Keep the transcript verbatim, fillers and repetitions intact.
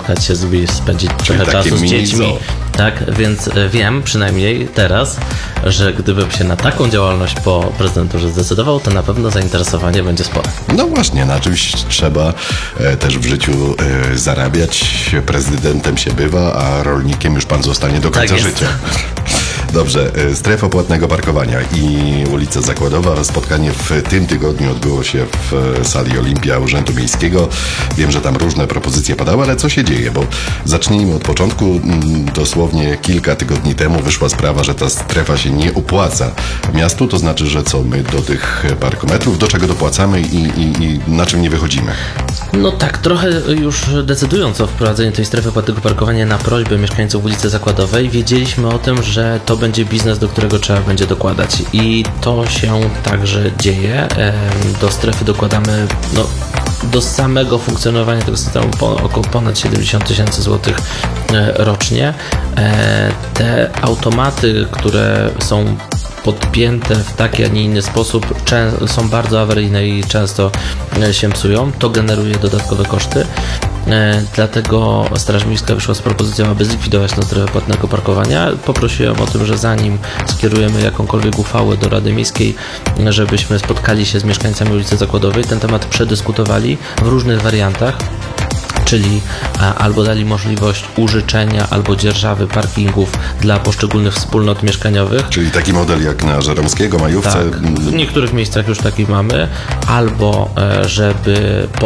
spotkać się z ludźmi, spędzić Czyli trochę takie czasu z mini dziećmi. zoo. Tak, więc wiem przynajmniej teraz, że gdybym się na taką działalność po prezydenturze zdecydował, to na pewno zainteresowanie będzie spore. No właśnie, na czymś trzeba e, też w życiu e, zarabiać. Prezydentem się bywa, a rolnikiem już pan zostanie do końca Tak jest. życia. Dobrze, e, strefa płatnego parkowania i ulica Zakładowa. Spotkanie w tym tygodniu odbyło się w e, sali Olimpia Urzędu Miejskiego. Wiem, że tam różne propozycje padały, ale co się dzieje? Bo zacznijmy od początku. Mm, Dosłownie kilka tygodni temu wyszła sprawa, że ta strefa się nie opłaca miastu. To znaczy, że co, my do tych parkometrów, do czego dopłacamy i, i, i na czym nie wychodzimy? No tak, trochę już decydując o wprowadzeniu tej strefy płatnego parkowania na prośbę mieszkańców ulicy Zakładowej, wiedzieliśmy o tym, że to będzie biznes, do którego trzeba będzie dokładać. I to się także dzieje. Do strefy dokładamy no, do samego funkcjonowania tego systemu po, około ponad siedemdziesiąt tysięcy złotych rocznie. Te automaty, które są podpięte w taki, a nie inny sposób, czę- są bardzo awaryjne i często się psują. To generuje dodatkowe koszty. E, dlatego Straż Miejska wyszła z propozycją, aby zlikwidować tę strefę płatnego parkowania. Poprosiłem o tym, że zanim skierujemy jakąkolwiek uchwałę do Rady Miejskiej, żebyśmy spotkali się z mieszkańcami ulicy Zakładowej, ten temat przedyskutowali w różnych wariantach. Czyli albo dali możliwość użyczenia albo dzierżawy parkingów dla poszczególnych wspólnot mieszkaniowych. Czyli taki model jak na Żeromskiego, Majówce. Tak, w niektórych miejscach już taki mamy, albo żeby